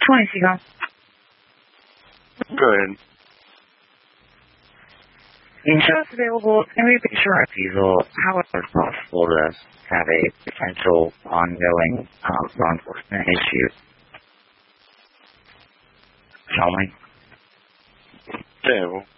Seagull. Go ahead. Insurance available. Can we be sure refusal? How is it possible to have a potential ongoing law enforcement issue? Tell me. Yeah, well,